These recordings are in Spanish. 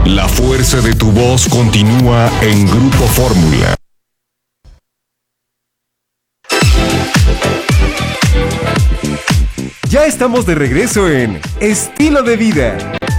La fuerza de tu voz continúa en Grupo Fórmula. Ya estamos de regreso en Estilo de Vida.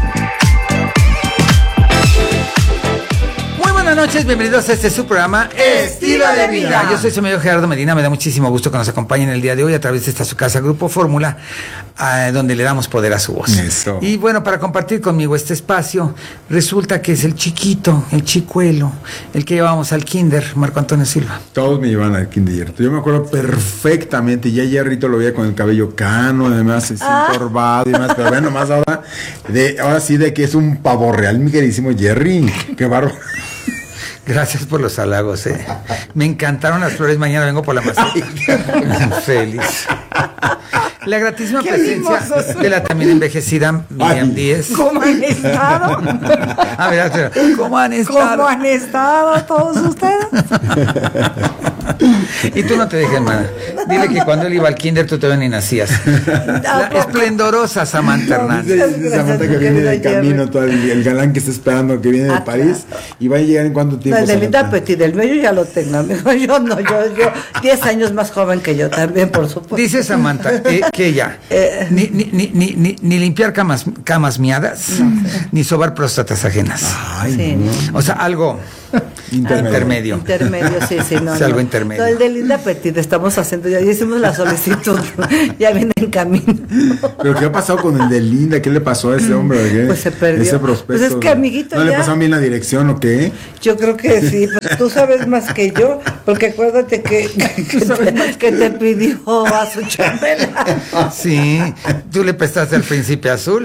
Buenas noches, bienvenidos a este su programa Estilo de Vida. Yo soy su amigo Gerardo Medina, me da muchísimo gusto que nos acompañen el día de hoy a través de esta su casa Grupo Fórmula, donde le damos poder a su voz. Eso. Y bueno, para compartir conmigo este espacio, resulta que es el chiquito, el chicuelo, el que llevamos al kinder, Marco Antonio Silva. Todos me llevan al kinder. Yo me acuerdo perfectamente, ya Jerrito lo veía con el cabello cano, además así encorvado y demás, pero bueno, más ahora sí de que es un pavo real, mi queridísimo Jerry. Qué bárbaro. Gracias por los halagos, Me encantaron las flores. Mañana vengo por la maceta. Feliz. La gratísima presencia de la también envejecida Miriam Díez. ¿Cómo han estado? A ver, ¿cómo han estado? ¿Cómo han estado todos ustedes? Y tú no te dejes, hermana. Dile que cuando él iba al kinder tú todavía ni nacías. La esplendorosa Samantha Hernández. Dice Samantha que viene de camino, todo el galán que está esperando que viene de París. ¿Y va a llegar en cuánto tiempo? El de Linda Petit, del medio ya lo tengo, amigo. Yo 10 años más joven que yo también, por supuesto. Dice Samantha que ella ni limpiar camas miadas, ni sobar próstatas ajenas. Ay, Sí. no. O sea, algo intermedio. Intermedio, sí, no. Es algo intermedio. No, el de Linda Petit estamos haciendo, ya hicimos la solicitud, ya viene en camino. ¿Pero qué ha pasado con el de Linda? ¿Qué le pasó a ese hombre? ¿Qué? Pues se perdió. Ese prospecto. Pues es que, amiguito, ¿No le ya- pasó bien la dirección o qué? Yo creo que sí, pero tú sabes más que yo, porque acuérdate que te pidió a su chambela. Sí, tú le prestaste al príncipe azul.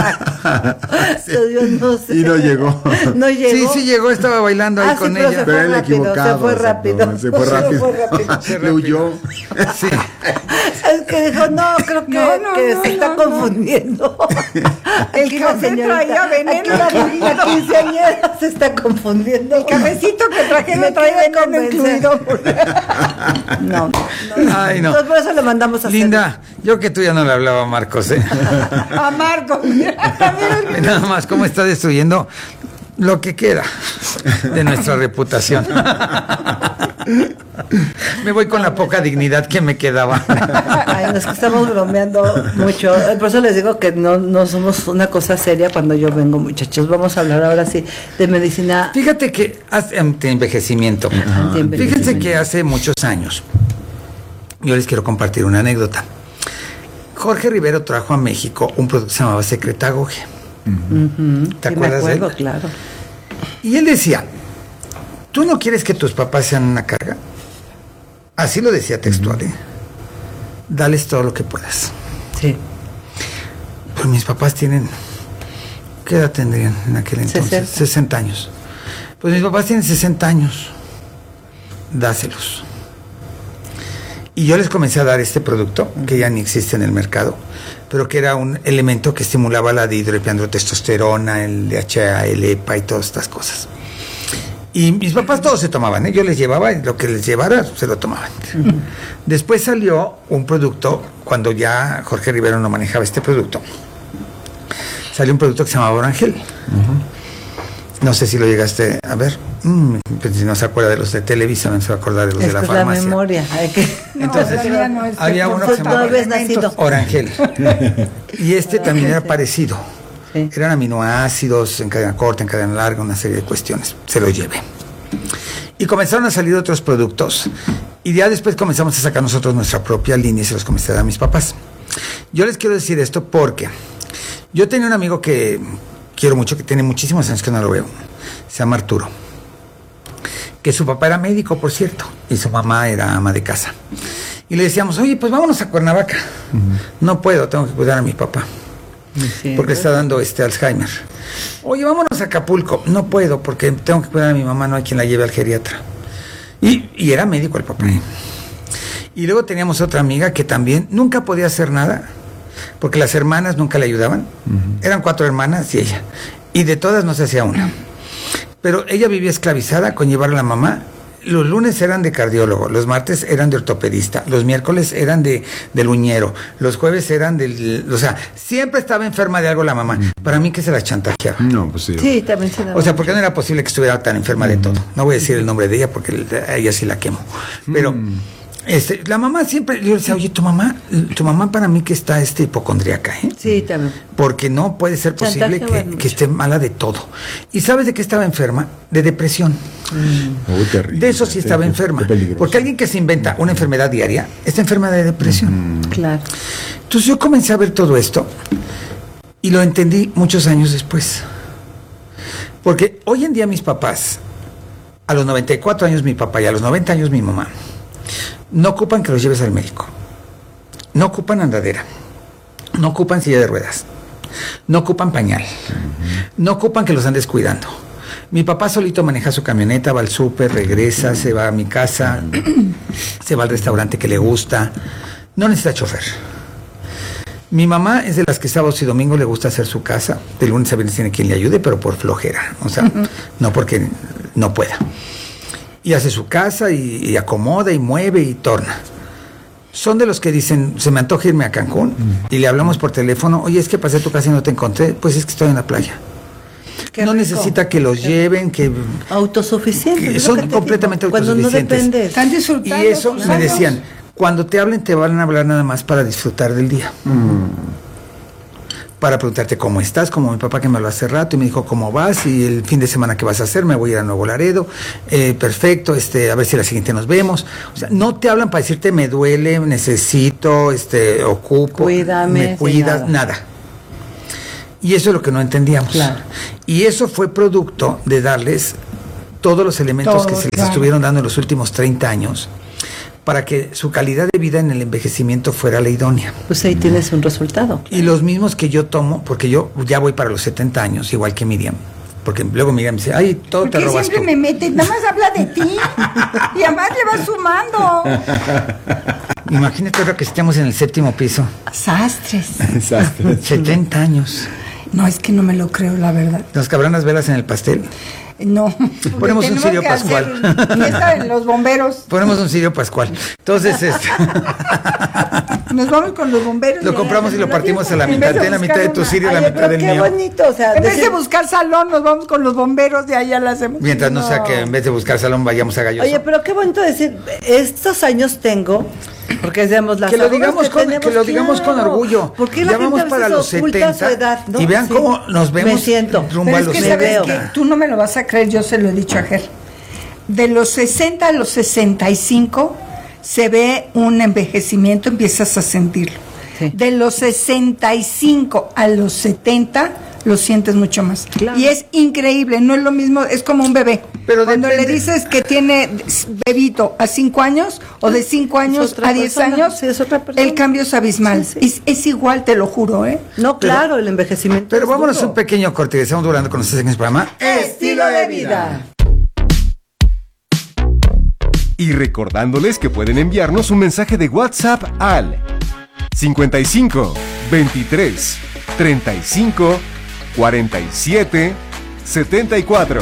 Yo no sé. Y no llegó. No llegó. Sí llegó, estaba bailando ahí Ah, sí, con pero ella. se Pero fue él rápido, equivocado. se fue exacto, rápido. Se fue rápido. Se Le huyó. Sí. Es que dijo, no, creo que se está confundiendo. El café traía veneno. La quinceañera se está confundiendo. El cafecito que trajeron traía veneno incluido. No. Ay, no. Entonces por eso le mandamos a hacer. Linda, yo que tú ya no le hablaba a Marcos, A Marco. Nada más, cómo está destruyendo lo que queda de nuestra reputación. Me voy con la poca dignidad que me quedaba. Ay, no, es que estamos bromeando mucho. Por eso les digo que no somos una cosa seria cuando yo vengo, muchachos. Vamos a hablar ahora sí de medicina. Fíjate que de envejecimiento. Fíjense que hace muchos años, yo les quiero compartir una anécdota. Jorge Rivero trajo a México un producto que se llamaba Secretagogue. ¿Te Sí, acuerdas me de acuerdo, él? claro. Y él decía, ¿tú no quieres que tus papás sean una carga? Así lo decía textual, Dales todo lo que puedas. Sí. Pues mis papás tienen... ¿Qué edad tendrían en aquel entonces? 60 años. Pues mis papás tienen 60 años. Dáselos. Y yo les comencé a dar este producto, que ya ni existe en el mercado, pero que era un elemento que estimulaba la dihidroepiandrotestosterona, el DHA, el EPA y todas estas cosas. Y mis papás todos se tomaban, Yo les llevaba, y lo que les llevara, se lo tomaban. Después salió un producto, cuando ya Jorge Rivero no manejaba este producto, salió un producto que se llamaba Orangel. No sé si lo llegaste a ver. Pues si no se acuerda de los de Televisa, no se va a acordar de los de la Esta farmacia. es la memoria. Entonces, todavía no, había uno que se llamaba Todavía es nacido. Orangel. Y este también era parecido. Sí. Eran aminoácidos en cadena corta, en cadena larga, una serie de cuestiones. Se lo llevé. Y comenzaron a salir otros productos. Y ya después comenzamos a sacar nosotros nuestra propia línea y se los comencé a dar a mis papás. Yo les quiero decir esto porque yo tenía un amigo que quiero mucho, que tiene muchísimos años que no lo veo. Se llama Arturo. Que su papá era médico, por cierto, y su mamá era ama de casa. Y le decíamos, oye, pues vámonos a Cuernavaca. No puedo, tengo que cuidar a mi papá. Sí. Porque está dando Alzheimer. Oye, vámonos a Acapulco. No puedo, porque tengo que cuidar a mi mamá, no hay quien la lleve al geriatra. Y era médico el papá. Y luego teníamos otra amiga que también nunca podía hacer nada, porque las hermanas nunca le ayudaban. Eran 4 hermanas y ella. Y de todas no se hacía una. Pero ella vivía esclavizada con llevar a la mamá los lunes eran de cardiólogo, los martes eran de ortopedista, los miércoles eran del uñero, los jueves eran o sea, siempre estaba enferma de algo la mamá. Para mí que se la chantajeaba. No, pues sí. Sí, también se da. O sea, porque no era posible que estuviera tan enferma de todo. No voy a decir el nombre de ella porque a ella sí la quemo. Pero la mamá siempre, yo le decía, oye, tu mamá para mí que está hipocondríaca, ¿eh? Sí, también. Porque no puede ser posible que esté mala de todo. ¿Y sabes de qué estaba enferma? De depresión. Terrible, de eso sí estaba enferma. Porque alguien que se inventa una enfermedad diaria está enferma de depresión. Claro. Entonces yo comencé a ver todo esto y lo entendí muchos años después. Porque hoy en día mis papás, a los 94 años mi papá y a los 90 años mi mamá, no ocupan que los lleves al médico, no ocupan andadera, no ocupan silla de ruedas, no ocupan pañal, no ocupan que los andes cuidando. Mi papá solito maneja su camioneta, va al súper, regresa, se va a mi casa, se va al restaurante que le gusta, no necesita chofer. Mi mamá es de las que sábados y domingos le gusta hacer su casa, de lunes a viernes tiene quien le ayude, pero por flojera, o sea, no porque no pueda. Y hace su casa y acomoda y mueve y torna. Son de los que dicen, se me antoja irme a Cancún y le hablamos por teléfono, oye, es que pasé a tu casa y no te encontré, pues es que estoy en la playa. Qué no rico. Necesita que los lleven, que... Autosuficientes. Son completamente autosuficientes. Cuando no dependes. Están disfrutando. Y eso me decían, cuando te hablen te van a hablar nada más para disfrutar del día. Para preguntarte cómo estás, como mi papá que me habló hace rato y me dijo cómo vas y el fin de semana que vas a hacer, me voy a ir a Nuevo Laredo, perfecto, a ver si la siguiente nos vemos. O sea, no te hablan para decirte me duele, necesito, ocupo, cuídame, me cuidas, nada. Y eso es lo que no entendíamos. Claro. Y eso fue producto de darles todos los elementos que se les estuvieron dando en los últimos 30 años para que su calidad de vida en el envejecimiento fuera la idónea. Pues ahí tienes un resultado. Y los mismos que yo tomo, porque yo ya voy para los 70 años, igual que Miriam. Porque luego Miriam dice, ay, todo te robas siempre tú. me mete, nada más habla de ti. Y además le vas sumando. Imagínate ahora que estemos en el 7º piso. Sastres. 70 años. No, es que no me lo creo, la verdad. ¿Nos cabrán las velas en el pastel? No. Ponemos un cirio pascual. Fiesta de los bomberos. Ponemos un cirio pascual. Entonces, nos vamos con los bomberos. Lo compramos y lo partimos a la mitad. De la mitad de tu cirio y la mitad del mío. Qué bonito, o sea. En vez de buscar salón, nos vamos con los bomberos, de allá la hacemos. Mientras no sea que en vez de buscar salón vayamos a Galloso. Oye, pero qué bonito decir, estos años tengo, porque decíamos las que lo digamos con orgullo. Porque ya vamos para los 70 edad, ¿no? Y vean cómo nos vemos. Me siento. Rumbo a los que 70. sabes que tú no me lo vas a creer, yo se lo he dicho a Ger. De los 60 a los 65 se ve un envejecimiento, empiezas a sentirlo. Sí. De los 65 a los 70 lo sientes mucho más. Claro. Y es increíble, no es lo mismo, es como un bebé. Pero cuando depende. le dices que tiene bebito a 5 años o de 5 años a 10 años, sí, es otra persona. el cambio es abismal. Sí, sí. Es igual, te lo juro, ¿eh? No, claro, el envejecimiento. Pero es vámonos duro. un pequeño corte. Estamos durando con ustedes en este programa. Estilo de vida. Y recordándoles que pueden enviarnos un mensaje de WhatsApp al 55 23 35 47 74.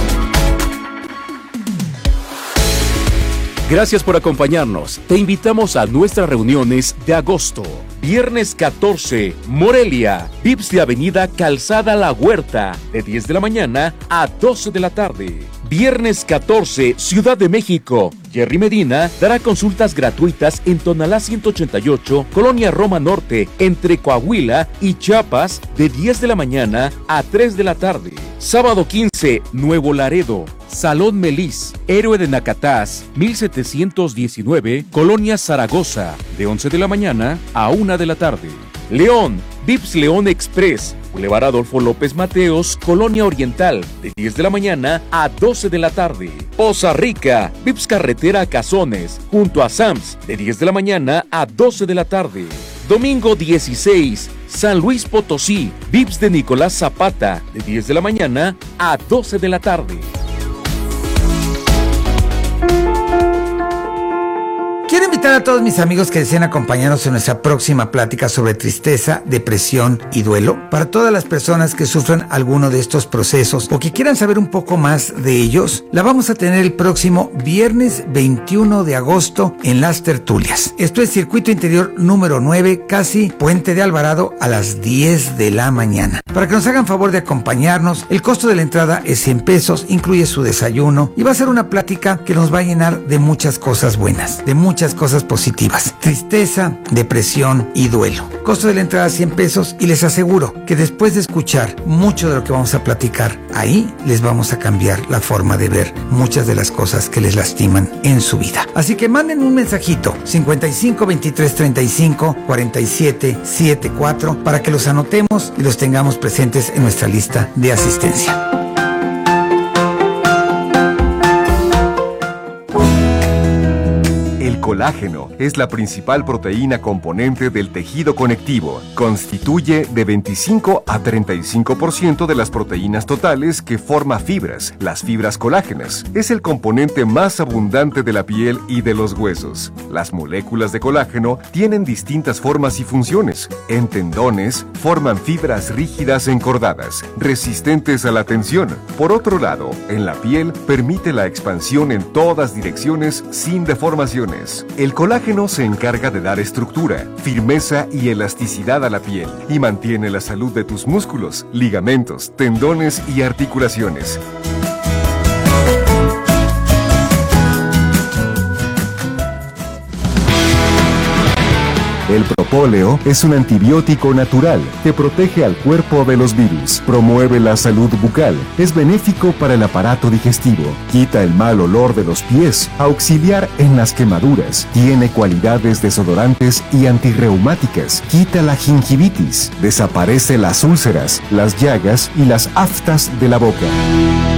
Gracias por acompañarnos. Te invitamos a nuestras reuniones de agosto. Viernes 14, Morelia, Vips de Avenida Calzada La Huerta, de 10 de la mañana a 12 de la tarde. Viernes 14, Ciudad de México. Jerry Medina dará consultas gratuitas en Tonalá 188, Colonia Roma Norte, entre Coahuila y Chiapas, de 10 de la mañana a 3 de la tarde. Sábado 15, Nuevo Laredo, Salón Melis, Héroe de Nacatás, 1719, Colonia Zaragoza, de 11 de la mañana a 1 de la tarde. León, Vips León Express, Boulevard Adolfo López Mateos, Colonia Oriental, de 10 de la mañana a 12 de la tarde. Poza Rica, Vips Carretera Cazones, junto a Sams, de 10 de la mañana a 12 de la tarde. Domingo 16, San Luis Potosí, Vips de Nicolás Zapata, de 10 de la mañana a 12 de la tarde. Quiero invitar a todos mis amigos que deseen acompañarnos en nuestra próxima plática sobre tristeza, depresión y duelo. Para todas las personas que sufran alguno de estos procesos o que quieran saber un poco más de ellos, la vamos a tener el próximo viernes 21 de agosto en Las Tertulias. Esto es Circuito Interior número 9, casi Puente de Alvarado, a las 10 de la mañana. Para que nos hagan favor de acompañarnos, el costo de la entrada es 100 pesos, incluye su desayuno y va a ser una plática que nos va a llenar de muchas cosas buenas, de muchas cosas positivas. Tristeza, depresión y duelo. Costo de la entrada 100 pesos y les aseguro que después de escuchar mucho de lo que vamos a platicar, ahí les vamos a cambiar la forma de ver muchas de las cosas que les lastiman en su vida. Así que manden un mensajito 55 23 35 47 74 para que los anotemos y los tengamos presentes en nuestra lista de asistencia. El colágeno es la principal proteína componente del tejido conectivo. Constituye de 25 a 35% de las proteínas totales que forma fibras, las fibras colágenas. Es el componente más abundante de la piel y de los huesos. Las moléculas de colágeno tienen distintas formas y funciones. En tendones, forman fibras rígidas encordadas, resistentes a la tensión. Por otro lado, en la piel, permite la expansión en todas direcciones sin deformaciones. El colágeno se encarga de dar estructura, firmeza y elasticidad a la piel y mantiene la salud de tus músculos, ligamentos, tendones y articulaciones. El propóleo es un antibiótico natural que protege al cuerpo de los virus, promueve la salud bucal, es benéfico para el aparato digestivo, quita el mal olor de los pies, auxiliar en las quemaduras, tiene cualidades desodorantes y antirreumáticas, quita la gingivitis, desaparece las úlceras, las llagas y las aftas de la boca.